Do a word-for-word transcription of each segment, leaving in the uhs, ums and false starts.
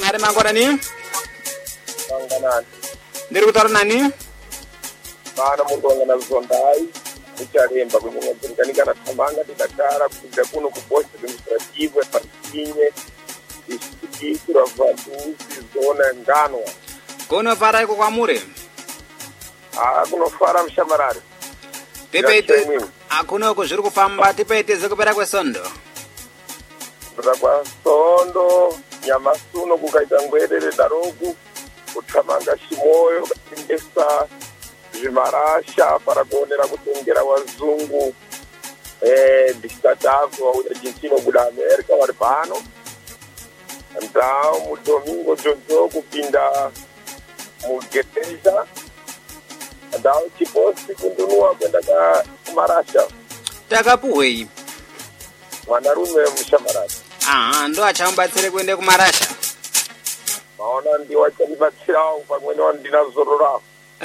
mwari mangorani? Manganani. Ndiri kutaura nani? Mana mundonga na Zondai. Uchalemba kunyonga zirikanika na tamanga tikatara kuja kuno kuposta administrative partikinye isikira vanduzi zona ngano. Kuno fara iko kwa mure? Ah, kuno fara mshamarari. Tipeite akuno kuzviri kufamba tipeite zekupera kwesondo. Kupera kwesondo nyamasuno kukaita ngwerere darogu kutamanga shimoyo kutengesa zvimarasha para kuonera kutengera wazungu eh distatavo wa Argentina kuda America vari pano ndao mudomingo jonjo kupinda mugereja ndao chiposti kundunua kwenda ka kumarasha takapuhwei mwanarume mushamarari. Ah, ndo achamubatsire kuende kumarasha. Maona ndiwo achanibatsirawo pamwene wandinazorora.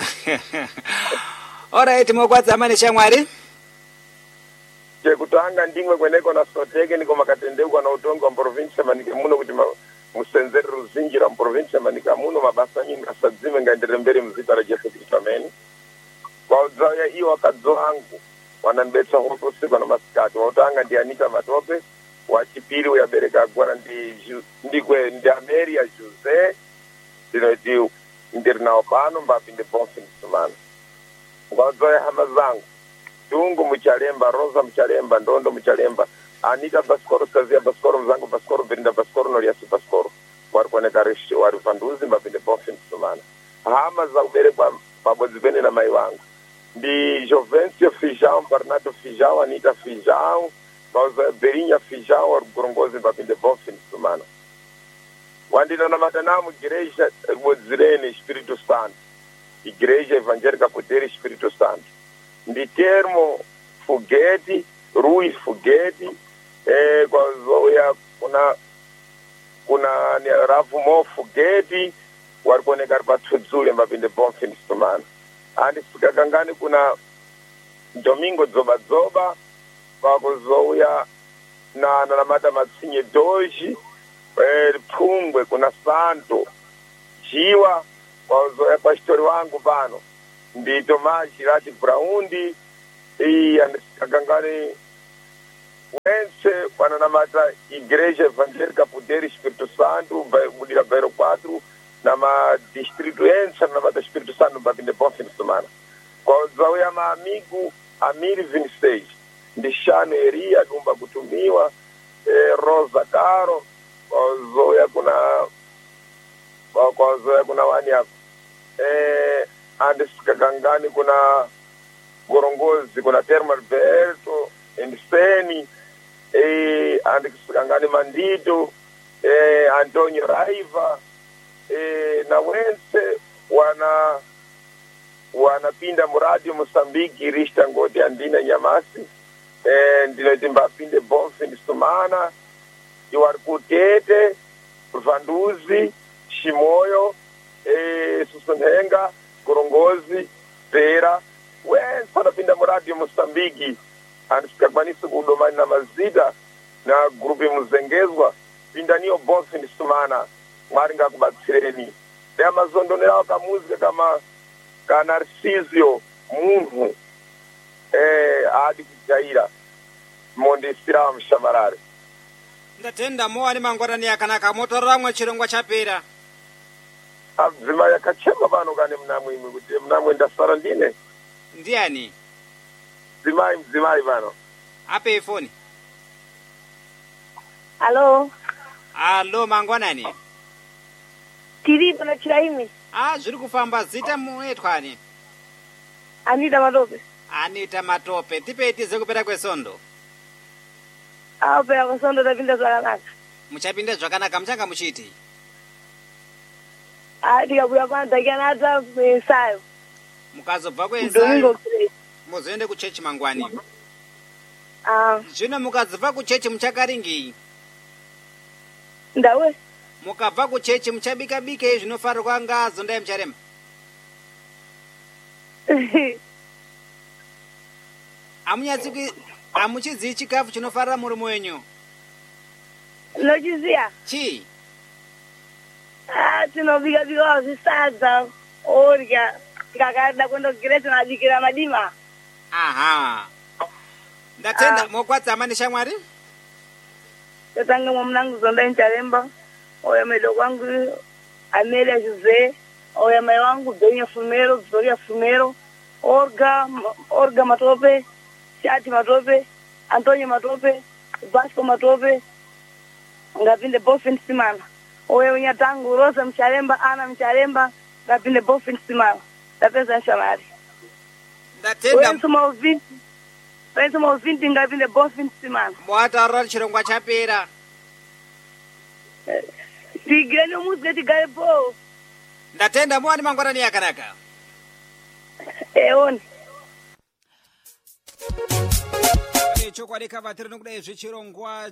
Alright, mokwadzama neshamwari. Chekutanga ndimwe kweneko na soteke niko makatendeuka na utongo wa province manike muno kuti musenzeri ruzingira mu province manika muno mabasa nyingi asadzime ngaendelea mbele mzita la Jesu Kristo amen. Kwa uzaya hiyo wakadzo wangu wananibetsa hopo siku na masikati wautanga ndi Anita Matope wachipiri uyabereka agwara ndi ndikwe ndi Ameria Jose ndinoti ndirinawo pano mbapinde bonsi msumana. Kwa uzaya hama zangu Tungu Muchalemba, Rosa Muchalemba, Ndondo Muchalemba, Anita Baskoro, Kazia Baskoro, Mzangu Baskoro, Berinda Baskoro, Noriasi Baskoro. Warikwane karishi, warifanduzi, mbapinde bonsi msumana. Hama za ubere kwa mabozibene na mai wangu. Ndi Jovencio Fijao, Bernardo Fijao, Anita Fijao, Bauza Berinha Fijao, warugorongozi, mbapinde bonsi msumana. Wandina na matanamu, Igreja Wozirene, Espírito Santo. Igreja Evangélica Poder, Espírito Santo. Ndi termo Foguete, Rui Foguete, eh, kwa zoya kuna kuna Ravumo Foguete, warikone karpa tudzule mbapinde bonfi nistumana. Andi sikakangani kuna Domingo Zoba Zoba, kwa kuzoya na nalamata Matsinye Doji, eh, Pungwe kuna Santo, Jiwa, kwa zoya pastori wangu pano. Ndi Tomaji Rati Braundi i andikagangani wense wananamata Igreja Evangélica Poder Espírito Santo mudira bairro quatro na ma distrito ensa na mata Espírito Santo babinde bonfim semana kwa zauya ma amigo Amiri vinte e seis ndishano eria dumba kutumiwa eh, Rosa Caro kwa zauya kuna kwa zauya kuna wani hapo eh andi sikagangani kuna Gorongozi, kuna Termo Alberto, Endiseni, eh, andi sikagangani Mandito, eh, Antonio Raiva, eh, na wense wana wanapinda muradi Mosambiki, Rishta Ngoti, Andina Nyamasi, eh, ndino timba pinde bonfi nistumana, iwarikutete, Vanduzi, Shimoyo, eh, Susunhenga, Gorongozi, Pera, wense wanapinda muradi Mosambiki, andisikakwanisi kudomani na mazida na grupi muzengezwa, pinda niyo bonsi nistumana, mwari ngakubatsireni. Lea mazondonera kamuzika kama ka Narcisio, Munhu, eh, adi kujaira, mondi sira mshamarare. Ndatenda moa ni mangorani yakanaka motoramwe chirongwa chapera. Abzima yakachema bano kane mnamwe imi kuti mnamwe ndasara ndine. Ndiani? Zimai mzimai bano. Ape phone. Hello. Hello mangwanani. Tiri bana chiraimi. Ah, zviri kufamba zita muetwani. Anita Matope. Anita Matope. Tipeiti zekupera kwesondo. Ah, pera kwesondo tapinda zvakanaka. Muchapinda zvakanaka muchanga muchiti. Ah, ndikabuya kwanza kianata mwesayo. Mukazobva kwensayo. Muzoende kuchechi mangwani. Ah. Zvino mukazobva kuchechi muchakaringi. Ndawe. Mukabva kuchechi muchabika bike zvinofarwa ngazo ndai mucharema. Amunyatsi amuchidzi chikafu chinofarira murume wenyu. Nochiziya. Chi? tinobika bika zvisadza orya tikakaenda kwenda tinabikira madima. Aha. Ndatenda mokwadzama ni shamwari? Tatanga mwanangu zonda ncharemba. Oya medo wangu Amelia Jose. Oya mai wangu Benya Fumero, Victoria Fumero, Orga, Orga Matope, Shati Matope, Antonio Matope, Vasco Matope, ngapinde Bofin Simana. Oya unyatangu Rosa Mcharemba, Ana Mcharemba, ngapinde Bofin Simana. Tapeza nshamari. Ndatenda Oya nsuma uvinti. Oya nsuma uvinti ngapinde Bofin Simana. mwataurira chirongwa chapera. Tigeni umuzge tigare po. Ndatenda mwani mangwarani yakanaka. Eoni. Chokwadi kava tiri nokuda izvi chirongwa